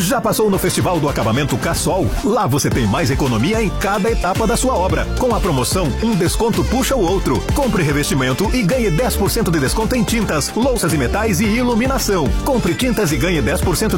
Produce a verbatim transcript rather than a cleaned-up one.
Já passou no Festival do Acabamento Cassol? Lá você tem mais economia em cada etapa da sua obra. Com a promoção, um desconto puxa o outro. Compre revestimento e ganhe dez por cento de desconto em tintas, louças e metais e iluminação. Compre tintas e ganhe dez por cento